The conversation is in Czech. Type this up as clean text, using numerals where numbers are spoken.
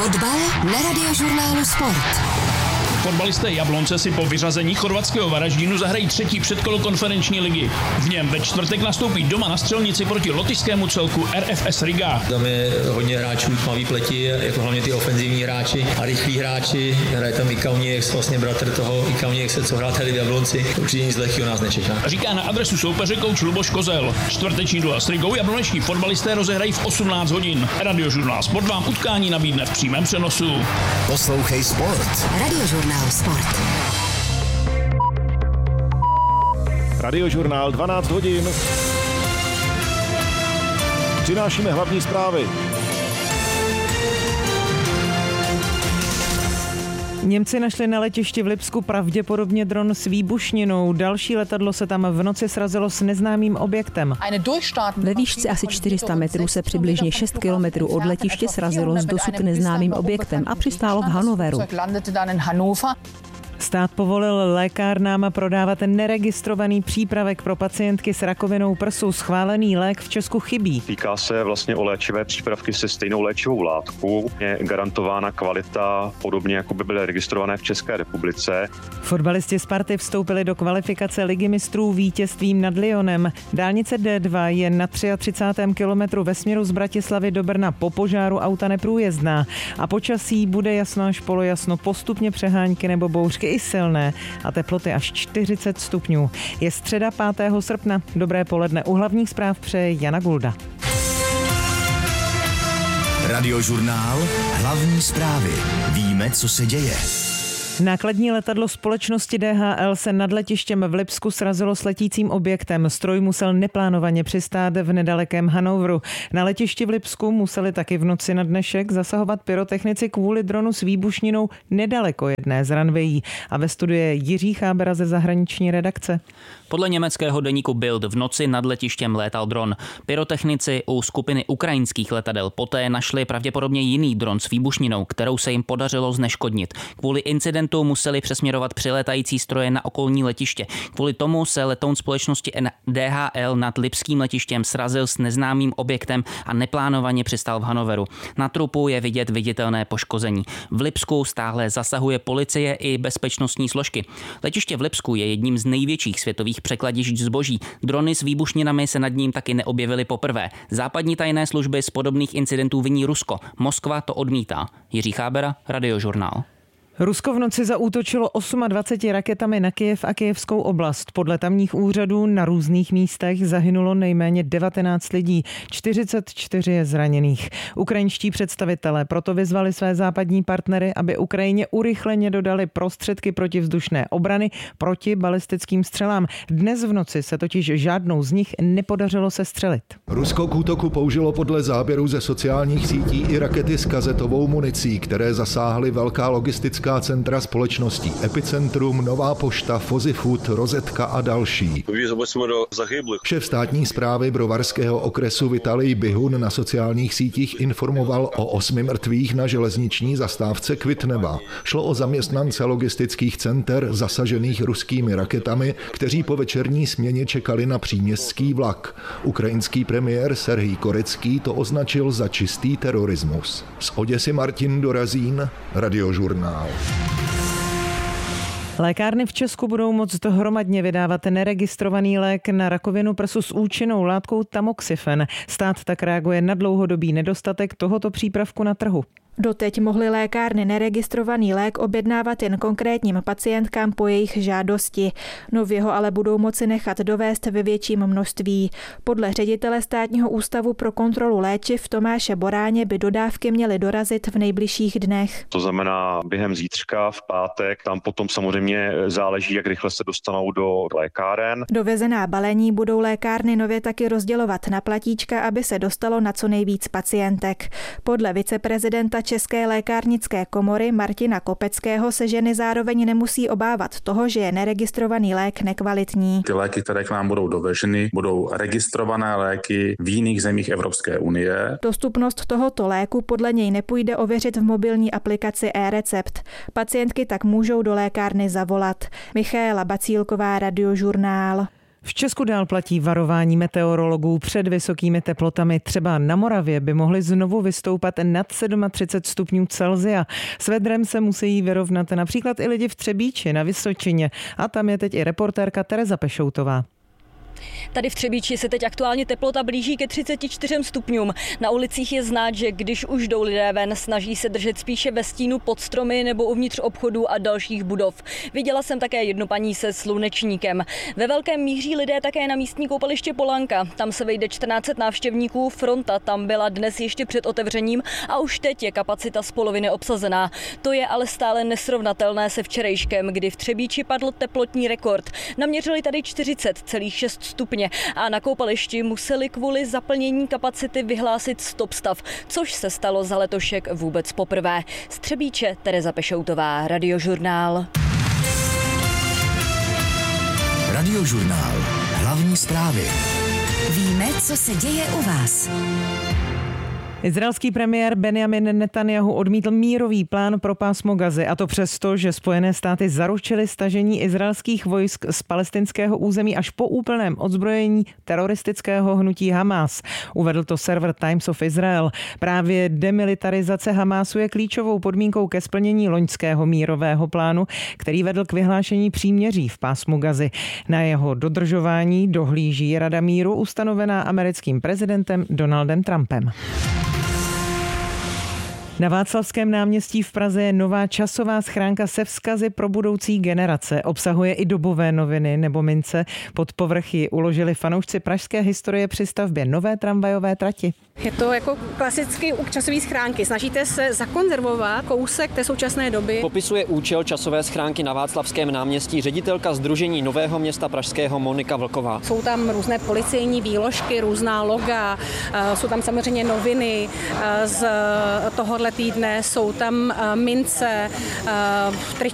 Fotbal na Radiožurnálu Sport. Fotbalisté Jablonce si po vyřazení chorvatského Varaždinu zahrají třetí předkolo konferenční ligy. V něm ve čtvrtek nastoupí doma na střelnici proti lotyšskému celku RFS Riga. Tam je hodně hráčů tmavý pleti, jako hlavně ty ofenzivní hráči a rychlí hráči. Hraje tam Ikaunieks, vlastně bratr toho Ikauniekse, co hrál tady v Jablonci. Určitě nic lehkého nás nečeká. Říká na adresu soupeře kouč Luboš Kozel. Čtvrteční duel s Rigou jablonečtí fotbalisté rozehrají v 18 hodin. Radiožurnál Sport vám utkání nabídne v přímém přenosu. Poslouchej Sport. Radiožurnál Sport. Radiožurnál 12 hodin. Přinášíme hlavní zprávy. Němci našli na letišti v Lipsku pravděpodobně dron s výbušninou. Další letadlo se tam v noci srazilo s neznámým objektem. Ve výšce asi 400 metrů se přibližně 6 kilometrů od letiště srazilo s dosud neznámým objektem a přistálo v Hannoveru. Stát povolil lékárnám prodávat neregistrovaný přípravek pro pacientky s rakovinou prsu. Schválený lék v Česku chybí. Týká se vlastně o léčivé přípravky se stejnou léčivou látkou. Je garantována kvalita podobně, jako by byly registrované v České republice. Fotbalisti Sparty vstoupili do kvalifikace Ligy mistrů vítězstvím nad Lyonem. Dálnice D2 je na 33. kilometru ve směru z Bratislavy do Brna po požáru auta neprůjezdná. A počasí bude jasno až polojasno, postupně přehánky nebo bouřky i silné a teploty až 40 stupňů. Je středa 5. srpna. Dobré poledne. U hlavních zpráv přeje Jana Gulda. Radiožurnál Hlavní zprávy. Víme, co se děje. Nákladní letadlo společnosti DHL se nad letištěm v Lipsku srazilo s letícím objektem. Stroj musel neplánovaně přistát v nedalekém Hannoveru. Na letišti v Lipsku museli taky v noci na dnešek zasahovat pyrotechnici kvůli dronu s výbušninou nedaleko jedné z ranvejí. A ve studiu je Jiří Chábera ze zahraniční redakce. Podle německého deníku Bild v noci nad letištěm létal dron. Pyrotechnici u skupiny ukrajinských letadel poté našli pravděpodobně jiný dron s výbušninou, kterou se jim podařilo zneškodnit. Kvůli incidentu museli přesměrovat přilétající stroje na okolní letiště. Kvůli tomu se letoun společnosti DHL nad lipským letištěm srazil s neznámým objektem a neplánovaně přistál v Hannoveru. Na trupu je vidět viditelné poškození. V Lipsku stále zasahuje policie i bezpečnostní složky. Letiště v Lipsku je jedním z největších světových překladišť zboží. Drony s výbušninami se nad ním taky neobjevily poprvé. Západní tajné služby z podobných incidentů viní Rusko. Moskva to odmítá. Jiří Chábera, Radiožurnál. Rusko v noci zaútočilo 28 raketami na Kyjev a kyjevskou oblast. Podle tamních úřadů na různých místech zahynulo nejméně 19 lidí, 44 je zraněných. Ukrajinští představitelé proto vyzvali své západní partnery, aby Ukrajině urychleně dodali prostředky protivzdušné obrany proti balistickým střelám. Dnes v noci se totiž žádnou z nich nepodařilo sestřelit. Rusko k útoku použilo podle záběrů ze sociálních sítí i rakety s kazetovou municí, které zasáhly velká logistická centra společností Epicentrum, Nová pošta, Food, Rozetka a další. Šéf státní správy Brovarského okresu Vitalij Bihun na sociálních sítích informoval o 8 mrtvých na železniční zastávce Kvitneva. Šlo o zaměstnance logistických center zasažených ruskými raketami, kteří po večerní směně čekali na příměstský vlak. Ukrajinský premiér Serhij Korecký to označil za čistý terorismus. Z Oděsy Martin Dorazín, Radiožurnál. Lékárny v Česku budou moct hromadně vydávat neregistrovaný lék na rakovinu prsu s účinnou látkou tamoxifen. Stát tak reaguje na dlouhodobý nedostatek tohoto přípravku na trhu. Doteď mohly lékárny neregistrovaný lék objednávat jen konkrétním pacientkám po jejich žádosti. Nově ho ale budou moci nechat dovést ve větším množství. Podle ředitele Státního ústavu pro kontrolu léčiv Tomáše Boráně by dodávky měly dorazit v nejbližších dnech. To znamená během zítřka, v pátek, tam potom samozřejmě záleží, jak rychle se dostanou do lékáren. Dovezená balení budou lékárny nově taky rozdělovat na platíčka, aby se dostalo na co nejvíc pacientek. Podle viceprezidenta České lékárnické komory Martina Kopeckého se ženy zároveň nemusí obávat toho, že je neregistrovaný lék nekvalitní. Ty léky, které k nám budou doveženy, budou registrované léky v jiných zemích Evropské unie. Dostupnost tohoto léku podle něj nepůjde ověřit v mobilní aplikaci e-recept. Pacientky tak můžou do lékárny zavolat. Michaela Bacílková, Radiožurnál. V Česku dál platí varování meteorologů před vysokými teplotami. Třeba na Moravě by mohly znovu vystoupat nad 37 stupňů Celsia. S vedrem se musí vyrovnat například i lidi v Třebíči na Vysočině. A tam je teď i reportérka Tereza Pešoutová. Tady v Třebíči se teď aktuálně teplota blíží ke 34 stupňům. Na ulicích je znát, že když už jdou lidé ven, snaží se držet spíše ve stínu pod stromy nebo uvnitř obchodů a dalších budov. Viděla jsem také jednu paní se slunečníkem. Ve velkém míří lidé také na místní koupaliště Polanka. Tam se vejde 1400 návštěvníků, fronta tam byla dnes ještě před otevřením a už teď je kapacita z poloviny obsazená. To je ale stále nesrovnatelné se včerejškem, kdy v Třebíči padl teplotní rekord. Naměřili tady 40,6 stupně a na koupališti museli kvůli zaplnění kapacity vyhlásit stop stav, což se stalo za letošek vůbec poprvé. Z Třebíče Tereza Pešoutová, Radiožurnál. Radiožurnál. Hlavní zprávy. Víme, co se děje u vás. Izraelský premiér Benjamin Netanjahu odmítl mírový plán pro pásmo Gazy, a to přesto, že Spojené státy zaručily stažení izraelských vojsk z palestinského území až po úplném odzbrojení teroristického hnutí Hamas. Uvedl to server Times of Israel. Právě demilitarizace Hamasu je klíčovou podmínkou ke splnění loňského mírového plánu, který vedl k vyhlášení příměří v pásmu Gazy. Na jeho dodržování dohlíží Rada míru ustanovená americkým prezidentem Donaldem Trumpem. Na Václavském náměstí v Praze je nová časová schránka se vzkazy pro budoucí generace. Obsahuje i dobové noviny nebo mince. Pod povrch ji uložili fanoušci pražské historie při stavbě nové tramvajové trati. Je to jako klasický časový schránky. Snažíte se zakonzervovat kousek té současné doby. Popisuje účel časové schránky na Václavském náměstí ředitelka Sdružení Nového města pražského Monika Vlková. Jsou tam různé policejní výložky, různá loga, jsou tam samozřejmě noviny z tohohle týdne, jsou tam mince,